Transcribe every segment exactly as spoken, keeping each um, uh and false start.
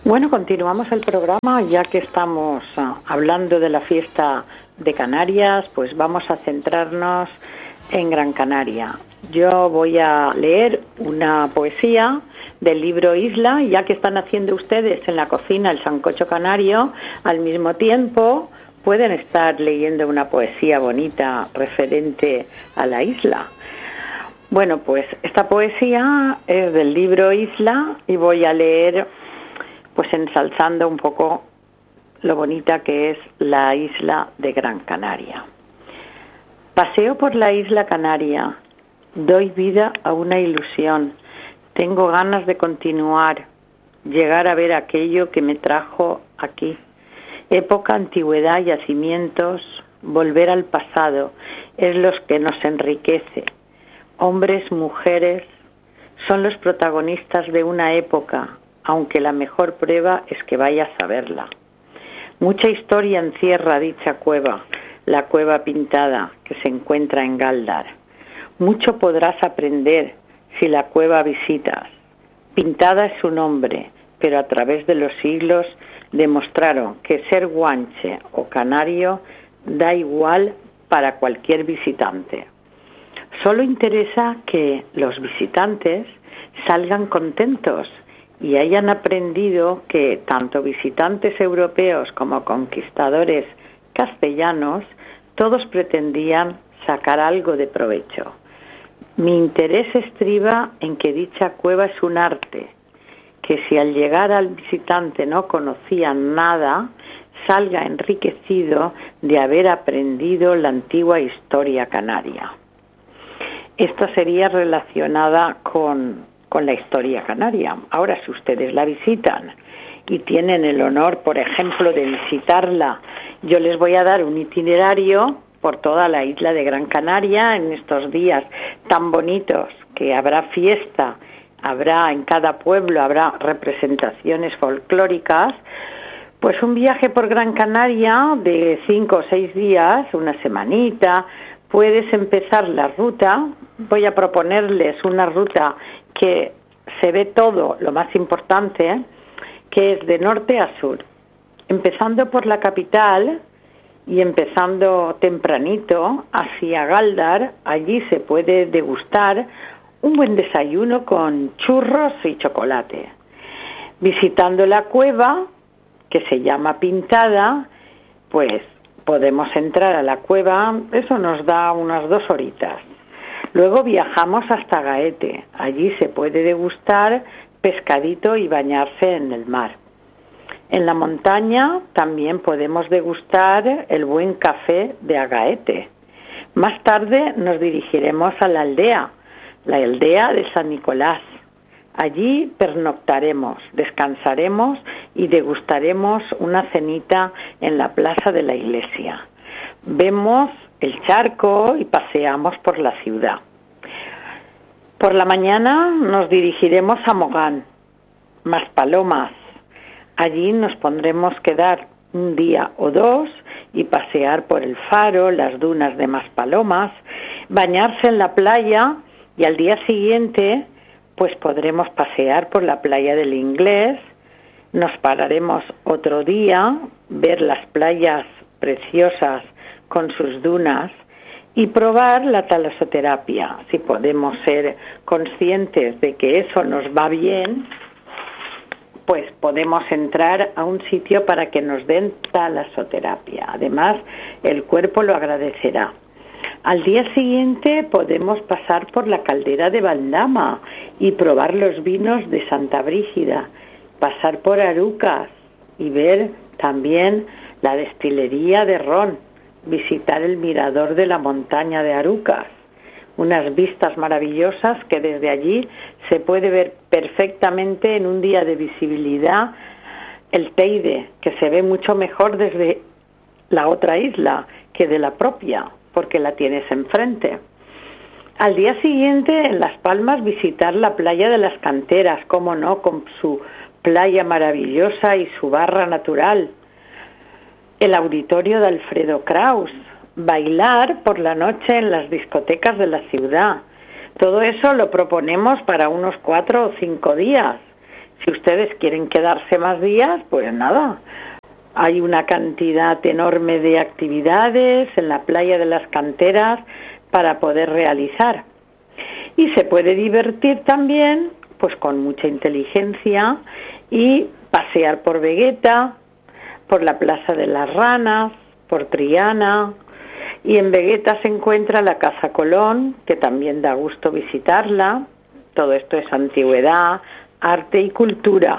Bueno, continuamos el programa, ya que estamos uh, hablando de la fiesta de Canarias, pues vamos a centrarnos en Gran Canaria. Yo voy a leer una poesía del libro Isla, ya que están haciendo ustedes en la cocina el sancocho canario, al mismo tiempo pueden estar leyendo una poesía bonita referente a la isla. Bueno, pues esta poesía es del libro Isla y voy a leer pues ensalzando un poco lo bonita que es la isla de Gran Canaria. Paseo por la isla Canaria, doy vida a una ilusión, tengo ganas de continuar, llegar a ver aquello que me trajo aquí. Época, antigüedad, yacimientos, volver al pasado, es lo que nos enriquece. Hombres, mujeres, son los protagonistas de una época, aunque la mejor prueba es que vayas a verla. Mucha historia encierra dicha cueva, la cueva pintada que se encuentra en Gáldar. Mucho podrás aprender si la cueva visitas. Pintada es su nombre, pero a través de los siglos demostraron que ser guanche o canario da igual para cualquier visitante. Solo interesa que los visitantes salgan contentos y hayan aprendido que tanto visitantes europeos como conquistadores castellanos, todos pretendían sacar algo de provecho. Mi interés estriba en que dicha cueva es un arte, que si al llegar al visitante no conocía nada, salga enriquecido de haber aprendido la antigua historia canaria. Esto sería relacionada con con la historia canaria. Ahora, si ustedes la visitan y tienen el honor, por ejemplo, de visitarla, yo les voy a dar un itinerario por toda la isla de Gran Canaria en estos días tan bonitos, que habrá fiesta, habrá en cada pueblo, habrá representaciones folclóricas. Pues un viaje por Gran Canaria de cinco o seis días, una semanita, puedes empezar la ruta. Voy a proponerles una ruta que se ve todo, lo más importante, que es de norte a sur, empezando por la capital y empezando tempranito hacia Gáldar. Allí se puede degustar un buen desayuno con churros y chocolate. Visitando la cueva, que se llama Pintada, pues podemos entrar a la cueva, eso nos da unas dos horitas. Luego viajamos hasta Gaete, allí se puede degustar pescadito y bañarse en el mar. En la montaña también podemos degustar el buen café de Agaete. Más tarde nos dirigiremos a la aldea, la aldea de San Nicolás. Allí pernoctaremos, descansaremos y degustaremos una cenita en la plaza de la iglesia. Vemos el charco y paseamos por la ciudad. Por la mañana nos dirigiremos a Mogán, Maspalomas. Allí nos pondremos quedar un día o dos y pasear por el faro, las dunas de Maspalomas, bañarse en la playa y al día siguiente pues podremos pasear por la playa del Inglés. Nos pararemos otro día, ver las playas preciosas con sus dunas y probar la talasoterapia. Si podemos ser conscientes de que eso nos va bien, pues podemos entrar a un sitio para que nos den talasoterapia. Además, el cuerpo lo agradecerá. Al día siguiente podemos pasar por la caldera de Valdama y probar los vinos de Santa Brígida, pasar por Arucas y ver también la destilería de ron, visitar el mirador de la montaña de Arucas, unas vistas maravillosas que desde allí se puede ver perfectamente en un día de visibilidad el Teide, que se ve mucho mejor desde la otra isla que de la propia, porque la tienes enfrente. Al día siguiente, en Las Palmas, visitar la playa de las Canteras, cómo no, con su playa maravillosa y su barra natural. El auditorio de Alfredo Kraus, bailar por la noche en las discotecas de la ciudad. Todo eso lo proponemos para unos cuatro o cinco días. Si ustedes quieren quedarse más días, pues nada, hay una cantidad enorme de actividades en la playa de las Canteras para poder realizar. Y se puede divertir también, pues con mucha inteligencia, y pasear por Vegueta, por la Plaza de las Ranas, por Triana, y en Vegueta se encuentra la Casa Colón, que también da gusto visitarla. Todo esto es antigüedad, arte y cultura.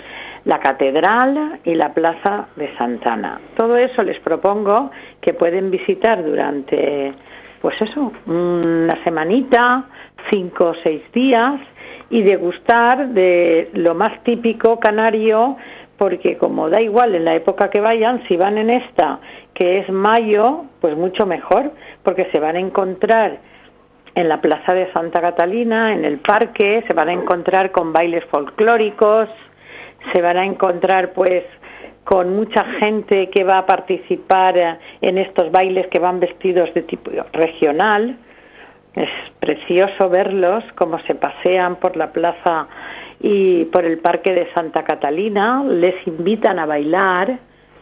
La Catedral y la Plaza de Santana. Todo eso les propongo que pueden visitar durante, pues eso, una semanita, cinco o seis días, y degustar de lo más típico canario, porque como da igual en la época que vayan, si van en esta, que es mayo, pues mucho mejor, porque se van a encontrar en la Plaza de Santa Catalina, en el parque, se van a encontrar con bailes folclóricos, se van a encontrar pues con mucha gente que va a participar en estos bailes que van vestidos de tipo regional. Es precioso verlos cómo se pasean por la plaza y por el parque de Santa Catalina, les invitan a bailar.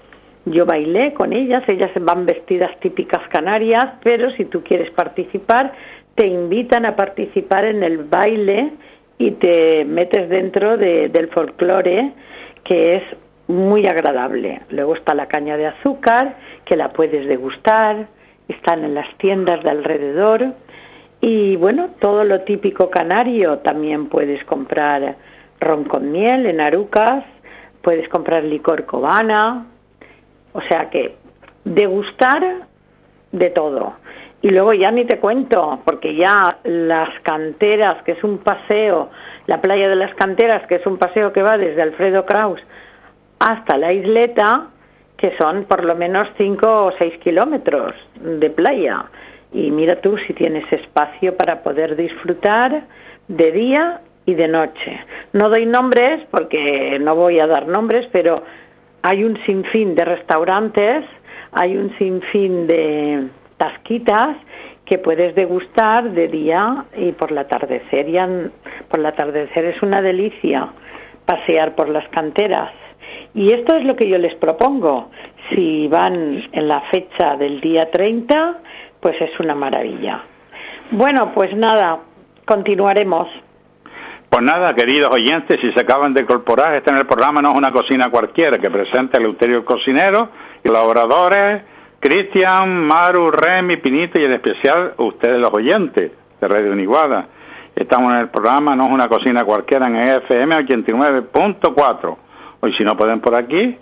Yo bailé con ellas, ellas van vestidas típicas canarias, pero si tú quieres participar, te invitan a participar en el baile y te metes dentro de, del folclore, que es muy agradable. Luego está la caña de azúcar, que la puedes degustar, están en las tiendas de alrededor. Y bueno, todo lo típico canario, también puedes comprar ron con miel en Arucas, puedes comprar licor cubana, o sea que degustar de todo. Y luego ya ni te cuento, porque ya las Canteras, que es un paseo, la playa de las Canteras, que es un paseo que va desde Alfredo Kraus hasta la isleta, que son por lo menos cinco o seis kilómetros de playa. Y mira tú si tienes espacio para poder disfrutar de día y de noche. No doy nombres porque no voy a dar nombres, pero hay un sinfín de restaurantes, hay un sinfín de tasquitas que puedes degustar de día y por el atardecer. Y por el atardecer es una delicia pasear por las Canteras. Y esto es lo que yo les propongo. Si van en la fecha del día treinta, pues es una maravilla. Bueno, pues nada, continuaremos. Pues nada, queridos oyentes, si se acaban de incorporar, este en el programa No es una cocina cualquiera, que presenta Eleuterio el cocinero, y colaboradores, Cristian, Maru, Remy, Pinito y en especial ustedes los oyentes de Radio Uniguada. Estamos en el programa No es una cocina cualquiera en E F M ochenta y nueve punto cuatro. Hoy si no pueden por aquí,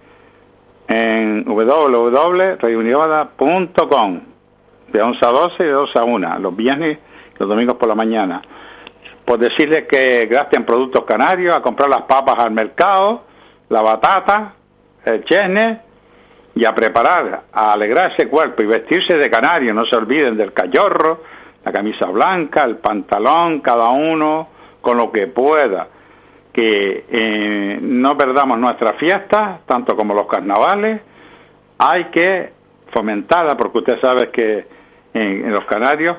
en w w w punto radio uniguada punto com, de once a doce y de doce a una, los viernes y los domingos por la mañana. Por decirles que gracias en Productos Canarios, a comprar las papas al mercado, la batata, el chesne, y a preparar, a alegrar ese cuerpo y vestirse de canario. No se olviden del cachorro, la camisa blanca, el pantalón, cada uno con lo que pueda. Que eh, no perdamos nuestras fiestas, tanto como los carnavales. Hay que fomentarla, porque usted sabe que en, en los Canarios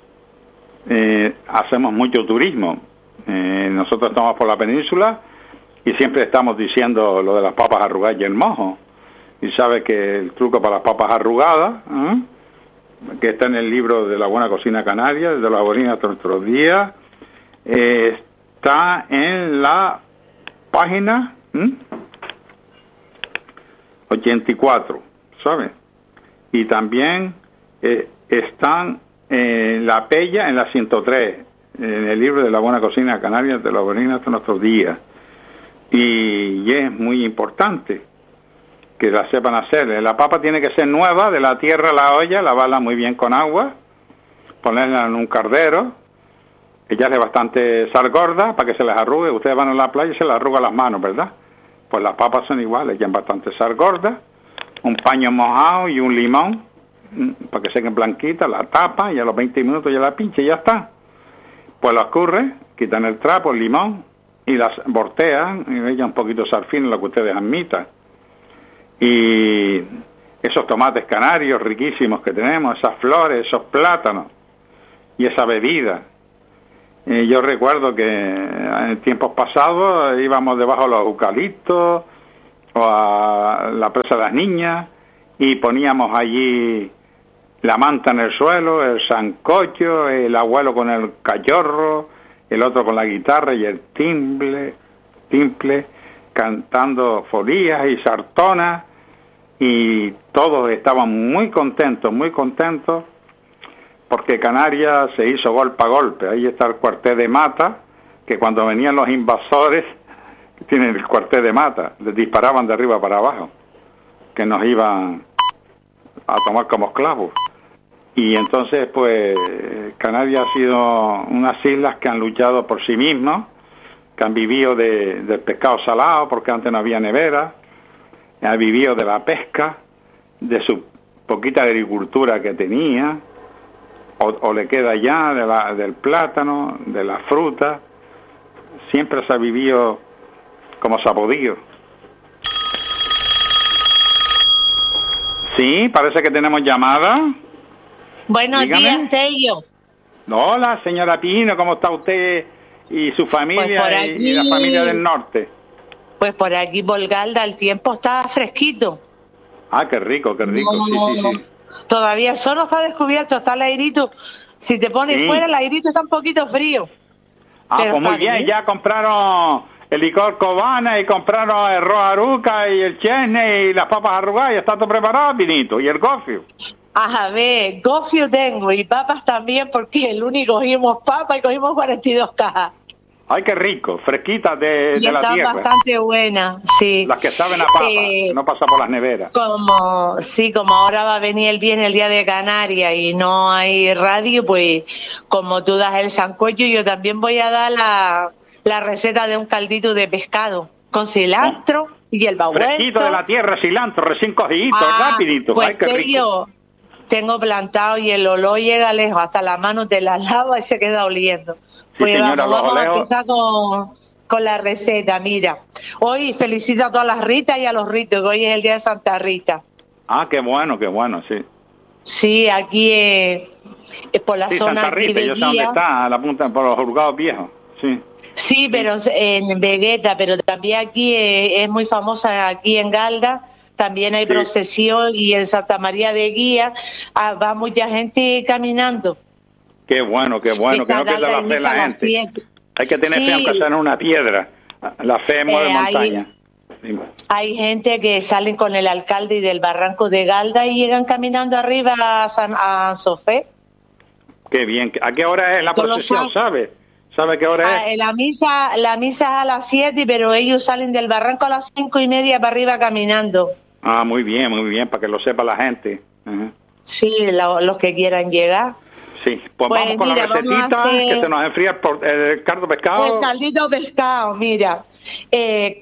eh, hacemos mucho turismo. Eh, nosotros estamos por la península y siempre estamos diciendo lo de las papas arrugadas y el mojo. Y sabe que el truco para las papas arrugadas, ¿eh? que está en el libro de la buena cocina canaria, de la abuelina hasta nuestros días, eh, está en la página ¿m? ochenta y cuatro, ¿sabe? Y también eh, están en la Pella en la ciento tres, en el libro de la buena cocina canaria, de la abuelina hasta nuestros días. Y, y es muy importante que la sepan hacer. La papa tiene que ser nueva, de la tierra a la olla, lavarla muy bien con agua, ponerla en un cardero, echarle bastante sal gorda para que se les arrugue. Ustedes van a la playa y se les arruga las manos, ¿verdad? Pues las papas son iguales, echan bastante sal gorda, un paño mojado y un limón, para que sequen blanquitas, la tapa y a los veinte minutos ya la pinche y ya está. Pues lo escurre, quitan el trapo, el limón, y las voltean y le echan un poquito de sal fina, lo que ustedes admitan. Y esos tomates canarios riquísimos que tenemos, esas flores, esos plátanos y esa bebida. Eh, yo recuerdo que en tiempos pasados íbamos debajo de los eucaliptos o a la presa de las niñas y poníamos allí la manta en el suelo, el sancocho, el abuelo con el cachorro, el otro con la guitarra y el timbre, timple, cantando folías y sartonas, y todos estaban muy contentos, muy contentos, porque Canarias se hizo golpe a golpe. Ahí está el cuartel de Mata, que cuando venían los invasores, tienen el cuartel de Mata, les disparaban de arriba para abajo, que nos iban a tomar como esclavos. Y entonces, pues, Canarias ha sido unas islas que han luchado por sí mismas, que han vivido de, del pescado salado, porque antes no había nevera, ha vivido de la pesca, de su poquita agricultura que tenía, o, o le queda ya de la, del plátano, de la fruta. Siempre se ha vivido como se ha podido. Sí, parece que tenemos llamada. Buenos Dígame. días, Tello. Hola, señora Pino, ¿cómo está usted y su familia Pues y, aquí, y la familia del norte? Pues por aquí, por Galda, el tiempo está fresquito. Ah, qué rico, qué rico, No, sí, sí, sí. Todavía el sol no está descubierto, está el airito. Si te pones Sí. fuera, el airito está un poquito frío. Ah, Pero pues muy está bien, bien. ya compraron el licor Cobana y compraron el arroz aruca y el chesne y las papas arrugadas, ya está todo preparado, Pinito, y el gofio. A ver, gofio tengo y papas también, porque el único cogimos papas y cogimos cuarenta y dos cajas. Ay, qué rico, fresquitas de, Y de la están tierra. bastante buenas, sí. Las que saben a papa, Eh, que no pasa por las neveras. Como, sí, como ahora va a venir el viernes, el día de Canarias, y no hay radio, pues como tú das el sancocho, yo también voy a dar la, la receta de un caldito de pescado con cilantro y el Fresquito de la tierra, cilantro, recién cogidito, Ah, rapidito. pues Ay, qué rico. yo tengo plantado y el olor llega lejos, hasta las manos te las lava y se queda oliendo. Sí, Pues señora, vamos, los vamos a olejos. empezar con, con la receta. Mira, hoy felicito a todas las Ritas y a los Ritos, que hoy es el día de Santa Rita. Ah, qué bueno, qué bueno, sí. Sí, aquí es, es por la Sí, zona Santa aquí Rita, de yo sé dónde Guía. está, a la punta, por los juzgados viejos, sí. Sí, pero en Vegueta, pero también aquí es, es muy famosa, aquí en Galda, también hay Sí. procesión, y en Santa María de Guía ah, va mucha gente caminando. Qué bueno, qué bueno, que no pierda la fe la gente. Hay que tener Sí. fe aunque sea en una piedra. La fe mueve Eh, montaña. Sí. Hay gente que salen con el alcalde y del barranco de Galda y llegan caminando arriba a San a Sofé. Qué bien. ¿A qué hora es la Todos los procesión, sábados. sabe? ¿Sabe qué hora Ah, es? la misa, la misa es a las siete, pero ellos salen del barranco a las cinco y media para arriba caminando. Ah, muy bien, muy bien, para que lo sepa la gente. Ajá. Sí, lo- los que quieran llegar. Sí, pues, Pues vamos con mira, la vamos a recetita, hacer- que se nos enfría el, por- el caldo pescado. El caldito pescado, mira, eh,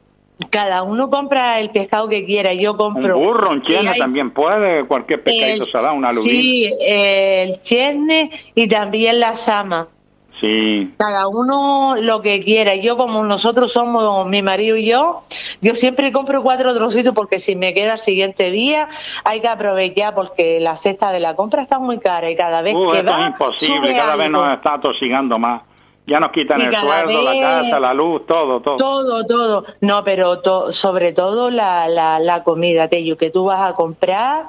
cada uno compra el pescado que quiera. Yo Un compro. burro, un chene y hay- también puede, cualquier pescadito el- salado, una lubina. Sí, el chesne y también la sama. Sí, Cada uno lo que quiera. Yo, como nosotros somos mi marido y yo, yo siempre compro cuatro trocitos, porque si me queda el siguiente día hay que aprovechar, porque la cesta de la compra está muy cara y cada vez Uh, que esto va es imposible, sube cada vez algo. nos está atosigando más. Ya nos quitan Y el cada sueldo, la vez- casa, la luz, todo, todo. Todo, todo. No, pero to- sobre todo la, la, la comida, Tello, que tú vas a comprar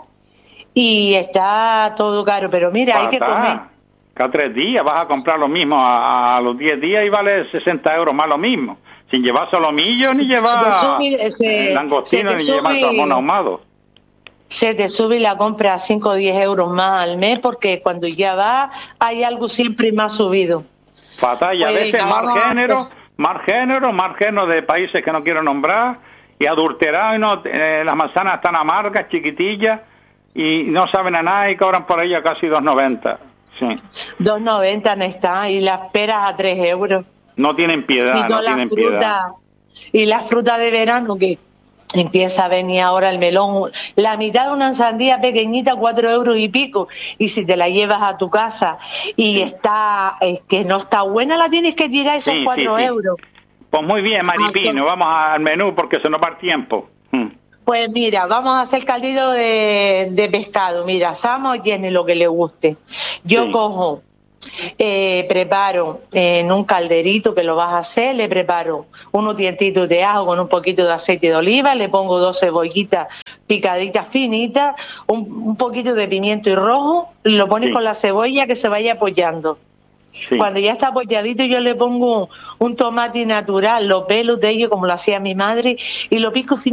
y está todo caro. Pero mira, hay que Patá. comer. Cada tres días vas a comprar lo mismo a, a los diez días y vale sesenta euros más lo mismo. Sin llevar solomillo, ni llevar Se te sube- se- eh, langostino, se te ni llevar sube- salmón ahumado. Se te sube la compra a cinco o diez euros más al mes, porque cuando ya va hay algo siempre más subido. Fatal, y a Pues, veces ya más vamos a género, hacer- más género, más género de países que no quiero nombrar, y adulterado, y no, eh, las manzanas están amargas, chiquitillas, y no saben a nada y cobran por ella casi dos noventa. Sí. dos noventa no está, y las peras a tres euros. No tienen piedad, y no todas las tienen piedad. frutas, y la fruta de verano, que empieza a venir ahora el melón, la mitad de una sandía pequeñita, cuatro euros y pico, y si te la llevas a tu casa y está, es que no está buena, la tienes que tirar esos Sí, sí, cuatro sí. euros. Pues muy bien, Maripino, vamos al menú porque se nos va el tiempo. Mm. Pues mira, vamos a hacer caldito de, de pescado. Mira, Samo tiene lo que le guste. Yo Sí. cojo Eh, preparo en un calderito que lo vas a hacer, le preparo unos dientitos de ajo con un poquito de aceite de oliva, le pongo dos cebollitas picaditas finitas, un, un poquito de pimiento y rojo, lo pones Sí. con la cebolla que se vaya apoyando. Sí. Cuando ya está apoyadito yo le pongo un tomate natural, los pelos de ellos como lo hacía mi madre, y lo pico finito